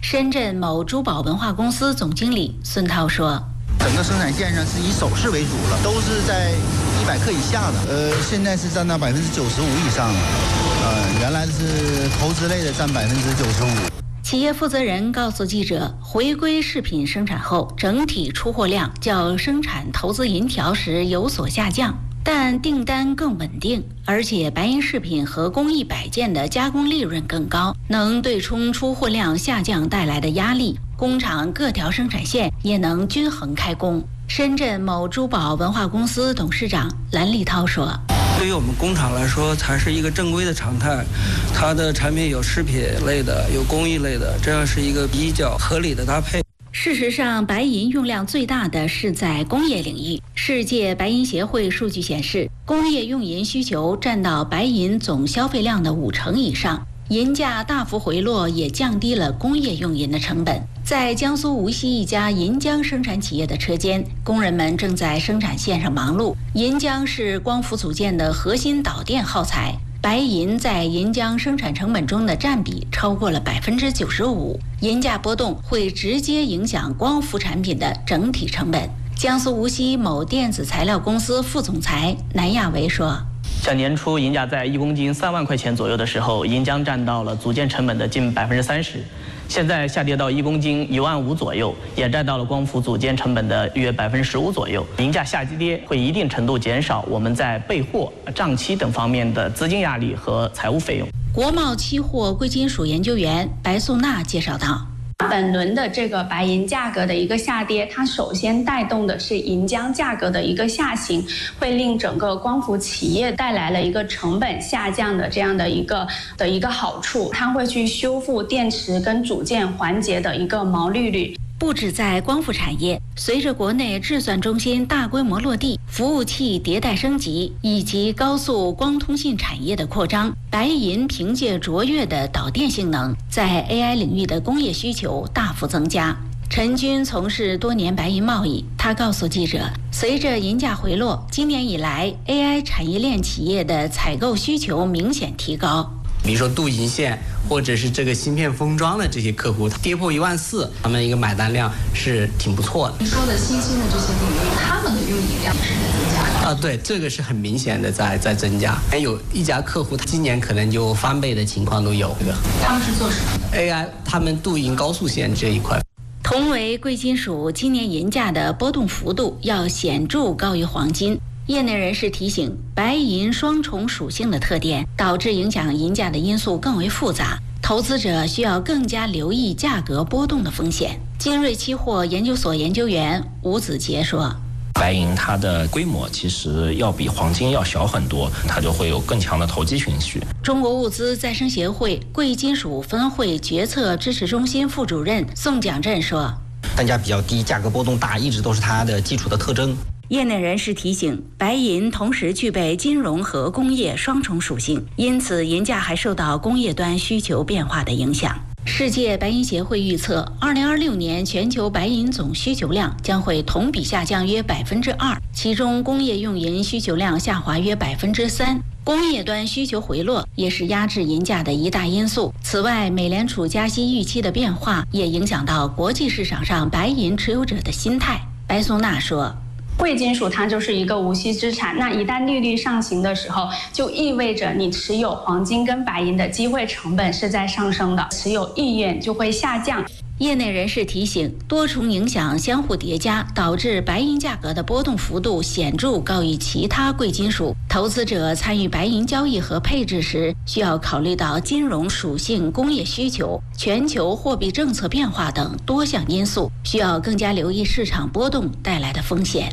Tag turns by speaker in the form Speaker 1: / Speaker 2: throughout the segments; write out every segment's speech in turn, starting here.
Speaker 1: 深圳某珠宝文化公司总经理孙涛说：“
Speaker 2: 整个生产线上是以首饰为主了，都是在100克以下的。现在是占到95%以上了。原来是投资类的占95%。”
Speaker 1: 企业负责人告诉记者，回归饰品生产后，整体出货量较生产投资银条时有所下降，但订单更稳定，而且白银饰品和工艺摆件的加工利润更高，能对冲出货量下降带来的压力，工厂各条生产线也能均衡开工。深圳某珠宝文化公司董事长蓝立涛说：“
Speaker 3: 对于我们工厂来说，才是一个正规的常态。它的产品有饰品类的，有工艺类的，这样是一个比较合理的搭配。”
Speaker 1: 事实上，白银用量最大的是在工业领域。世界白银协会数据显示，工业用银需求占到白银总消费量的50%以上。银价大幅回落，也降低了工业用银的成本。在江苏无锡一家银浆生产企业的车间，工人们正在生产线上忙碌。银浆是光伏组件的核心导电耗材，白银在银浆生产成本中的占比超过了95%。银价波动会直接影响光伏产品的整体成本。江苏无锡某电子材料公司副总裁南亚维说：“
Speaker 4: 像年初银价在1公斤3万块钱左右的时候，银浆占到了组件成本的近30%。现在下跌到1公斤1万5左右，也占到了光伏组件成本的约15%左右。银价下跌会一定程度减少我们在备货、账期等方面的资金压力和财务费用。”
Speaker 1: 国贸期货贵金属研究员白素娜介绍道：“
Speaker 5: 本轮的这个白银价格的一个下跌，它首先带动的是银浆价格的一个下行，会令整个光伏企业带来了一个成本下降的这样的一个好处，它会去修复电池跟组件环节的一个毛利率。”
Speaker 1: 不止在光伏产业，随着国内制算中心大规模落地、服务器迭代升级以及高速光通信产业的扩张，白银凭借卓越的导电性能，在 AI 领域的工业需求大幅增加。陈军从事多年白银贸易，他告诉记者，随着银价回落，今年以来 AI 产业链企业的采购需求明显提高。
Speaker 6: 比如说镀银线或者是这个芯片封装的这些客户，跌破14000，他们一个买单量是挺不错的。
Speaker 7: 你说的新兴的这些领域，他们的用银量是在增加的
Speaker 6: 对，这个是很明显的在增加。还有一家客户，他今年可能就翻倍的情况都有。
Speaker 7: 他们是做什么的
Speaker 6: ？AI， 他们镀银高速线这一块。
Speaker 1: 同为贵金属，今年银价的波动幅度要显著高于黄金。业内人士提醒，白银双重属性的特点导致影响银价的因素更为复杂，投资者需要更加留意价格波动的风险。金瑞期货研究所研究员吴子杰说：“
Speaker 8: 白银它的规模其实要比黄金要小很多，它就会有更强的投机情绪。”
Speaker 1: 中国物资再生协会贵金属分会决策支持中心副主任宋蒋振说：“
Speaker 9: 单价比较低，价格波动大，一直都是它的基础的特征。”
Speaker 1: 业内人士提醒，白银同时具备金融和工业双重属性，因此银价还受到工业端需求变化的影响。世界白银协会预测，2026年全球白银总需求量将会同比下降约2%，其中工业用银需求量下滑约3%。工业端需求回落也是压制银价的一大因素。此外，美联储加息预期的变化也影响到国际市场上白银持有者的心态。白素娜说：“
Speaker 5: 贵金属它就是一个无息资产，那一旦利率上行的时候，就意味着你持有黄金跟白银的机会成本是在上升的，持有意愿就会下降。”
Speaker 1: 业内人士提醒，多重影响相互叠加，导致白银价格的波动幅度显著高于其他贵金属。投资者参与白银交易和配置时，需要考虑到金融属性、工业需求、全球货币政策变化等多项因素，需要更加留意市场波动带来的风险。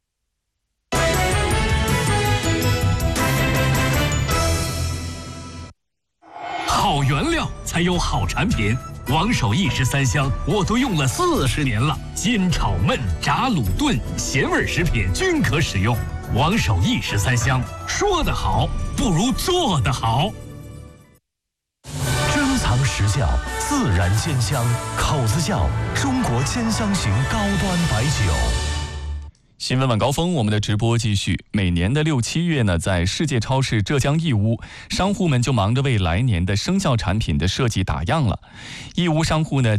Speaker 10: 好原料才有好产品。王守义13香我都用了40年了，煎、炒、焖、炸、卤、炖，咸味食品均可使用。王守义13香，说得好不如做得好。珍藏实窖，自然煎香，口子窖，中国煎香型高端白酒。
Speaker 11: 新闻晚高峰，我们的直播继续。每年的6、7月呢，在世界超市浙江义乌，商户们就忙着为来年的生肖产品的设计打样了。义乌商户呢